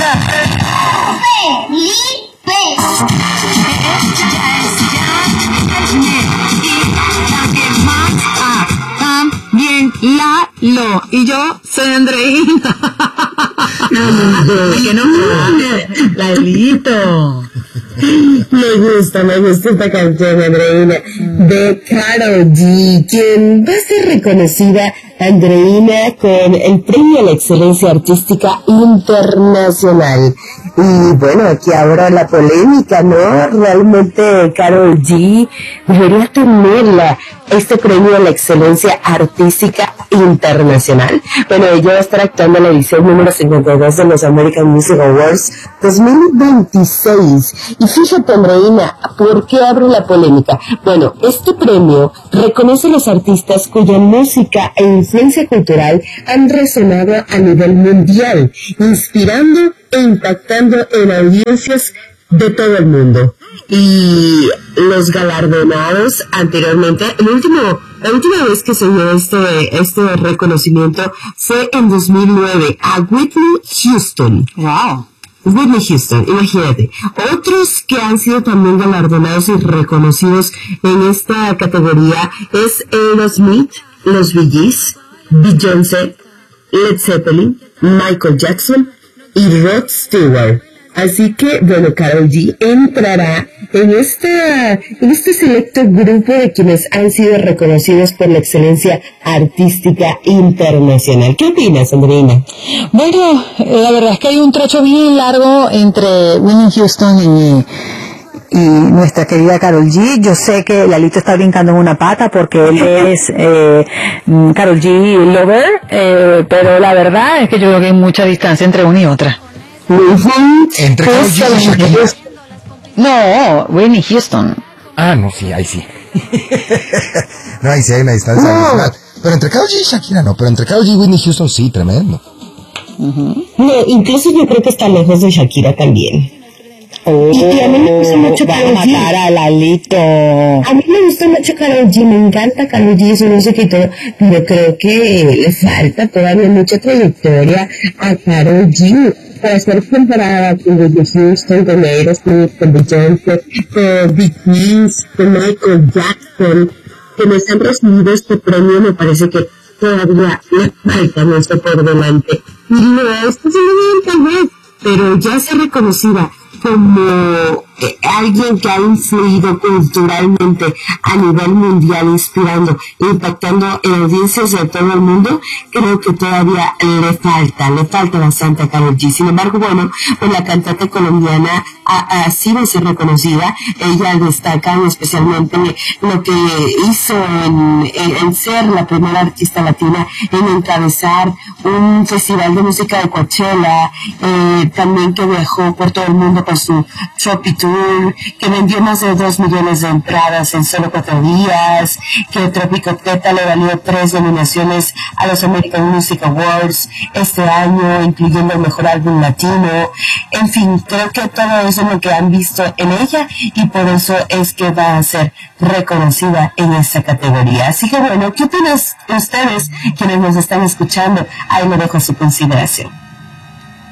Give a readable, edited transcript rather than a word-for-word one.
También Lalo. Y yo soy Andreina. Que no, Lalito. Me gusta esta canción, Andreina, de Karol G, quien va a ser reconocida, Andreina, con el Premio a la Excelencia Artística Internacional. Y bueno, aquí ahora la polémica, ¿no? Realmente Karol G debería tenerla, este Premio a la Excelencia Artística Internacional. Bueno, ella va a estar actuando en la edición número 52 de los American Music Awards 2026. Y fíjate, Andreina, ¿por qué abre la polémica? Bueno, este premio reconoce a los artistas cuya música e influencia cultural han resonado a nivel mundial, inspirando e impactando en audiencias de todo el mundo. Y los galardonados anteriormente, la última vez que se dio este reconocimiento fue en 2009 a Whitney Houston. Wow. Whitney Houston, imagínate. Otros que han sido también galardonados y reconocidos en esta categoría es Aerosmith, los Bee Gees, Beyoncé, Led Zeppelin, Michael Jackson y Rod Stewart. Así que, bueno, Karol G entrará en este selecto grupo de quienes han sido reconocidos por la excelencia artística internacional. ¿Qué opinas, Andreina? Bueno, la verdad es que hay un trecho bien largo entre Whitney Houston y nuestra querida Karol G. Yo sé que Lalito está brincando en una pata porque él es Karol G lover, pero la verdad es que yo creo que hay mucha distancia entre una y otra. Entre Karol G y Shakira. No, Whitney Houston. Ah, no, sí, ahí sí. No, ahí sí hay una distancia nacional. Pero entre Karol G y Shakira no, pero entre Karol G y Whitney Houston sí, tremendo. No, incluso yo creo que está lejos de Shakira también. Y a mí me gusta mucho Karol G. Matar a Lalito. A mí me gusta mucho Karol G, me encanta Karol G, su música y todo, pero creo que le falta todavía mucha trayectoria a Karol G para ser comparada con Whitney Houston, con Aerosmith, con Beyoncé, con Bee Gees, con Michael Jackson, que nos han recibido este premio. Me parece que todavía le falta mucho por delante. Y no, esto se lo ven tal vez, pero ya se reconocida como alguien que ha influido culturalmente a nivel mundial, inspirando, impactando en audiencias de todo el mundo, creo que todavía le falta bastante a Karol G. Sin embargo, bueno, pues la cantante colombiana ha sido reconocida. Ella destaca especialmente lo que hizo en ser la primera artista latina en encabezar un festival de música de Coachella, también que viajó por todo el mundo con su Tropic Tour, que vendió más de 2 millones de entradas en solo 4 días, que Tropic Teta le valió 3 nominaciones a los American Music Awards este año, incluyendo el mejor álbum latino. En fin, creo que todo eso es lo que han visto en ella y por eso es que va a ser reconocida en esta categoría. Así que bueno, ¿qué opinan ustedes quienes nos están escuchando? Ahí lo dejo a su consideración.